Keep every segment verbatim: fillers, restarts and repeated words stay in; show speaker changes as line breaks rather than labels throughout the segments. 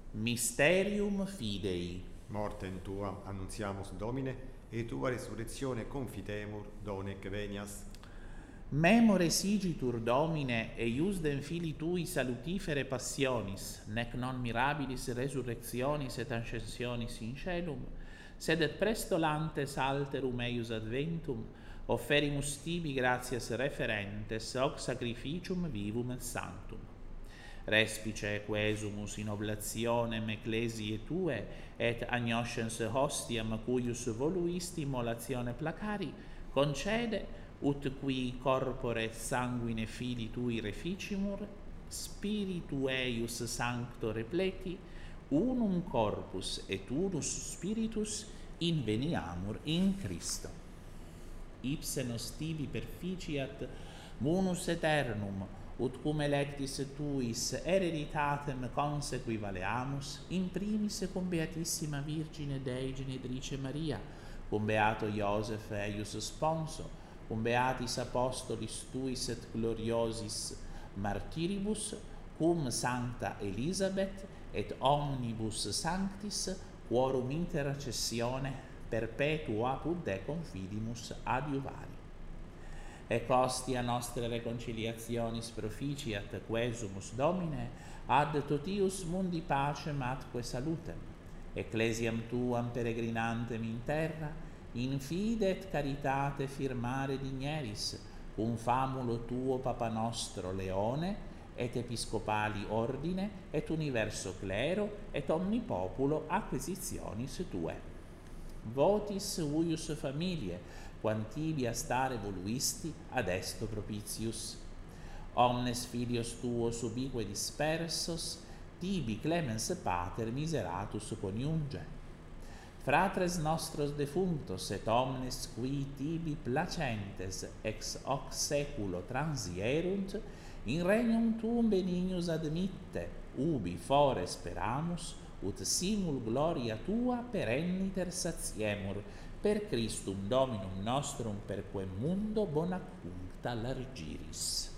Mysterium Fidei.
Mortem Tuam annunziamus Domine, et Tua resurrectione confitemur, donec venias.
Memore sigitur Domine, eiusdem Filii Tui salutifere passionis, nec non mirabilis resurrectionis et ascensionis in caelum, sed et presto lantes alterum eius adventum, offerimus tibi gratias referentes, hoc sacrificium vivum et sanctum. Respice quesumus in oblationem ecclesiae Tue, et agnoscens hostiam cuius voluisti immolatione placari, concede, ut qui corpore et sanguine Filii Tui reficimur, Spiritu eius sancto repleti, unum corpus et unus spiritus inveniamur in Christo. Ipse nos tibi perficiat munus eternum, ut cum electis Tuis hereditatem consequivaleamus, in primis cum Beatissima Virgine Dei Genedrice Maria, cum Beato Iosef eius sponso, cum Beatis Apostolis Tuis et gloriosis martyribus, cum Sancta Elisabeth et omnibus sanctis, quorum intercessione perpetua apud te confidimus adiuvari. Ec hostia nostre reconciliationis proficiat quesumus Domine, ad totius mundi pacem atque salutem, ecclesiam Tuam peregrinantem in terra, in fide et caritate firmare digneris, cum famulo Tuo Papa nostro Leone, et episcopali ordine, et universo clero, et omni populo acquisitionis Tue. Votis uius familie, quantibia stare voluisti, ad esto propitius. Omnes filios Tuos ubique dispersos, tibi clemens pater miseratus coniunge. Fratres nostros defunctos et omnes qui tibi placentes ex hoc seculo transierunt, in regnum Tuum benignus admitte, ubi fore speramus, ut simul gloria Tua perenniter satiemur, per Christum Dominum nostrum, per quem mundo bona cuncta largiris.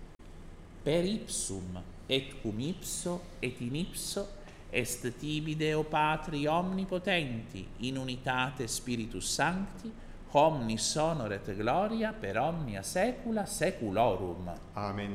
Per ipsum, et cum ipso, et in ipso, est tibi Deo Patri omnipotenti, in unitate Spiritus Sancti, omnis honor et gloria per omnia saecula saeculorum.
Amen.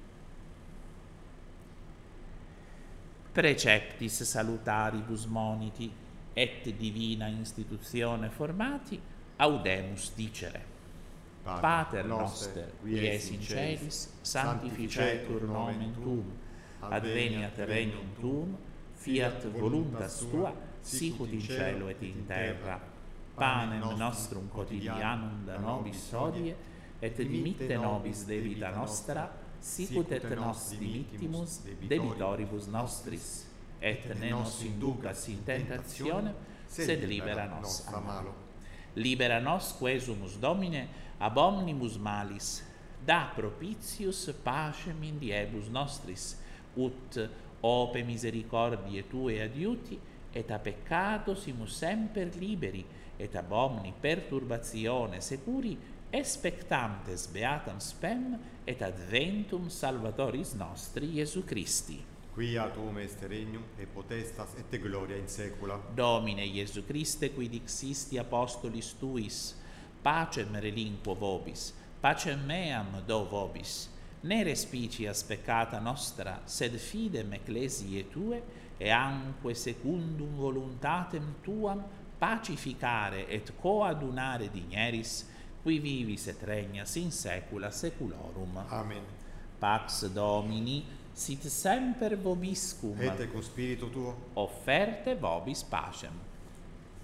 Preceptis salutaribus moniti, et divina institutione formati, audemus dicere.
Pater,
Pater noster, qui es in celis, sanctificetur nomen Tuum, adveniat regnum Tuum, fiat voluntas Tua, sicut in cielo et in terra. Panem nostrum quotidianum da nobis hodie, et dimitte nobis debita nostra, sicut et nos dimittimus debitoribus nostris, et ne nos inducas in tentationem, sed libera nos a malo. Libera nos quesumus Domine ab omnibus malis, da propitius pacem in diebus nostris, ut ope misericordie Tue adiuti, et a peccato simus semper liberi, et ab omni perturbatione securi, expectantes beatam spem, et adventum Salvatoris nostri Iesu Christi.
Quia Tuum est regnum, et potestas, et gloria in saecula.
Domine Iesu Christe, qui dixisti apostolis Tuis, pacem relinquo vobis, pacem meam do vobis, ne respicias peccata nostra, sed fidem ecclesiae Tue, e anque secundum voluntatem Tuam pacificare et coadunare digneris, qui vivis et regnas in saecula saeculorum.
Amen.
Pax Domini sit semper vobiscum,
Et cum spiritu Tuo,
offerte vobis pacem.